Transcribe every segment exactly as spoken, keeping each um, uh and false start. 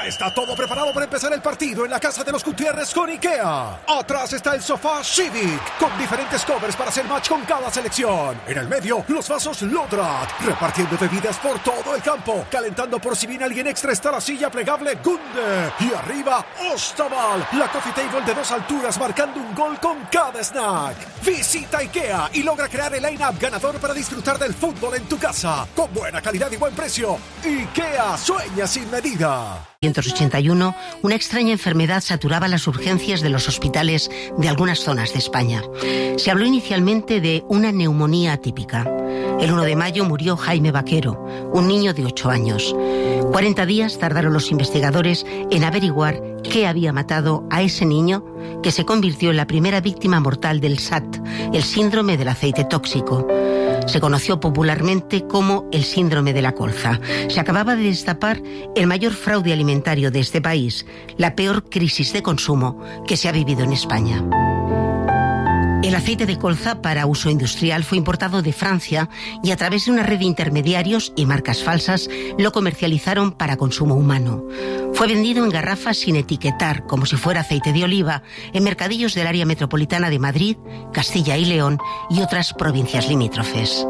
Ya está todo preparado para empezar el partido en la casa de los Gutiérrez con IKEA. Atrás está el sofá Civic, con diferentes covers para hacer match con cada selección. En el medio, los vasos Lodrat, repartiendo bebidas por todo el campo. Calentando por si viene alguien extra está la silla plegable Gunde. Y arriba, Ostaval, la coffee table de dos alturas marcando un gol con cada snack. Visita IKEA y logra crear el line-up ganador para disfrutar del fútbol en tu casa. Con buena calidad y buen precio. IKEA, sueña sin medida. En mil novecientos ochenta y uno, una extraña enfermedad saturaba las urgencias de los hospitales de algunas zonas de España. Se habló inicialmente de una neumonía atípica. El uno de mayo murió Jaime Vaquero, un niño de ocho años. cuarenta días tardaron los investigadores en averiguar qué había matado a ese niño, que se convirtió en la primera víctima mortal del S A T, el síndrome del aceite tóxico. Se conoció popularmente como el síndrome de la colza. Se acababa de destapar el mayor fraude alimentario de este país, la peor crisis de consumo que se ha vivido en España. El aceite de colza para uso industrial fue importado de Francia y a través de una red de intermediarios y marcas falsas lo comercializaron para consumo humano. Fue vendido en garrafas sin etiquetar, como si fuera aceite de oliva, en mercadillos del área metropolitana de Madrid, Castilla y León y otras provincias limítrofes.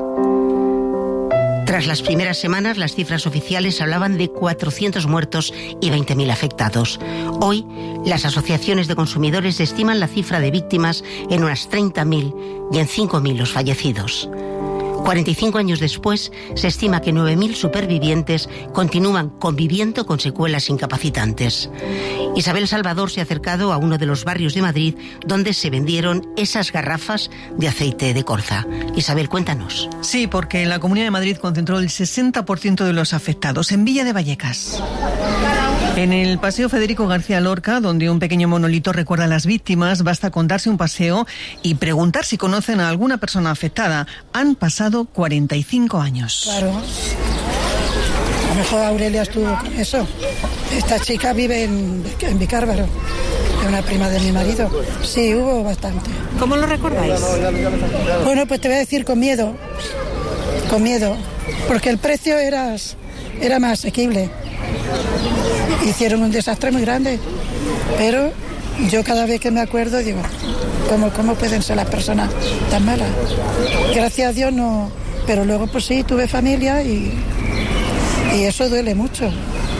Tras las primeras semanas, las cifras oficiales hablaban de cuatrocientos muertos y veinte mil afectados. Hoy, las asociaciones de consumidores estiman la cifra de víctimas en unas treinta mil y en cinco mil los fallecidos. cuarenta y cinco años después, se estima que nueve mil supervivientes continúan conviviendo con secuelas incapacitantes. Isabel Salvador se ha acercado a uno de los barrios de Madrid donde se vendieron esas garrafas de aceite de colza. Isabel, cuéntanos. Sí, porque la Comunidad de Madrid concentró el sesenta por ciento de los afectados en Villa de Vallecas. En el Paseo Federico García Lorca, donde un pequeño monolito recuerda a las víctimas, basta con darse un paseo y preguntar si conocen a alguna persona afectada. Han pasado cuarenta y cinco años. Claro. A lo mejor Aurelia estuvo con eso. Esta chica vive en, en Vicárvaro, es una prima de mi marido. Sí, hubo bastante. ¿Cómo lo recordáis? Bueno, pues te voy a decir con miedo. Con miedo. Porque el precio era, era más asequible. Hicieron un desastre muy grande. Pero yo cada vez que me acuerdo digo, ¿cómo, cómo pueden ser las personas tan malas? Gracias a Dios no. Pero luego pues sí, tuve familia y, y eso duele mucho.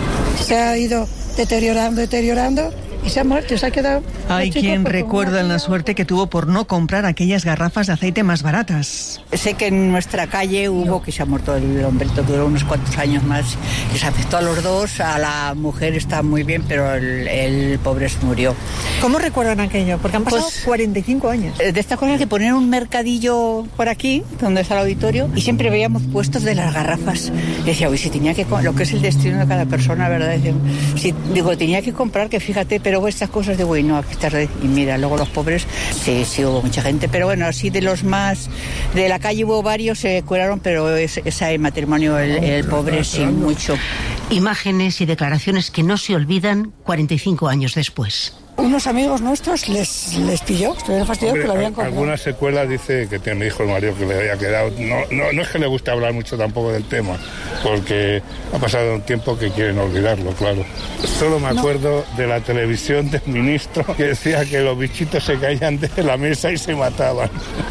Se ha ido deteriorando, deteriorando y se ha muerto, se ha quedado. Hay quien recuerda la suerte que tuvo por no comprar aquellas garrafas de aceite más baratas. Sé que en nuestra calle hubo que se ha muerto el hombre, duró unos cuantos años más, y se afectó a los dos. A la mujer está muy bien, pero el, el pobre se murió. ¿Cómo recuerdan aquello? Porque han pasado pues, cuarenta y cinco años. De estas cosas que poner un mercadillo por aquí, donde está el auditorio, y siempre veíamos puestos de las garrafas. Y decía, uy, si tenía que, lo que es el destino de cada persona, ¿verdad? Decía, si, digo, tenía que comprar, que fíjate, pero estas cosas de, uy, no, aquí está. Y mira, luego los pobres, sí, sí hubo mucha gente, pero bueno, así de los más, de la calle hubo varios, se curaron, pero es, ese matrimonio, el, el pobre, sí, mucho. Imágenes y declaraciones que no se olvidan cuarenta y cinco años después. Unos amigos nuestros les, les pilló, estuvieron fastidiados que lo habían comprado. Algunas secuelas dice que tiene, me dijo el marido que le había quedado. No, no, no es que le guste hablar mucho tampoco del tema, porque ha pasado un tiempo que quieren olvidarlo, claro. Solo me acuerdo no. de la televisión del ministro que decía que los bichitos se caían de la mesa y se mataban.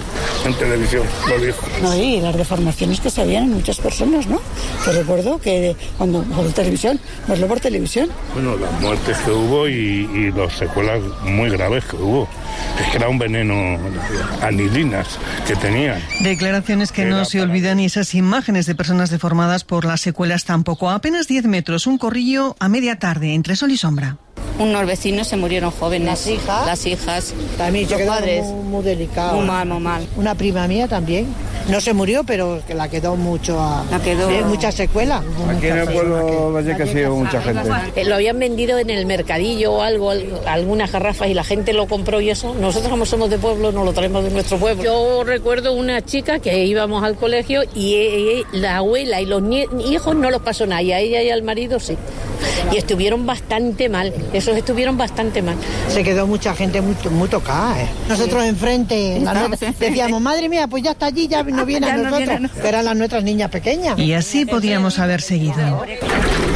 En televisión, lo dijo. No, y las deformaciones que se habían en muchas personas, ¿no? Que recuerdo que cuando por televisión, verlo por televisión. Bueno, las muertes que hubo y, y los secuelas muy graves que hubo. Es que era un veneno, anilinas que tenían. Declaraciones que no se olvidan y esas imágenes de personas deformadas por las secuelas tampoco. A apenas diez metros, un corrillo a media tarde, entre sol y sombra. Unos vecinos se murieron jóvenes. Las hijas. Las hijas. También los padres. Muy, muy delicado. Muy mal, muy mal. Una prima mía también. No se murió, pero que la quedó mucho a... La quedó... ¿Eh? Mucha secuela. Aquí en el pueblo Vallecas sí hubo mucha gente. Lo habían vendido en el mercadillo o algo, algunas garrafas y la gente lo compró y eso. Nosotros como somos de pueblo, nos lo traemos de nuestro pueblo. Yo recuerdo una chica que íbamos al colegio y la abuela y los hijos no los pasó nada, y a ella y al marido sí. Y estuvieron bastante mal, esos estuvieron bastante mal. Se quedó mucha gente muy, muy tocada. ¿eh? Nosotros enfrente la nuestra, decíamos, madre mía, pues ya está allí, ya no viene a nosotros, que eran las nuestras niñas pequeñas. Y así podíamos haber seguido.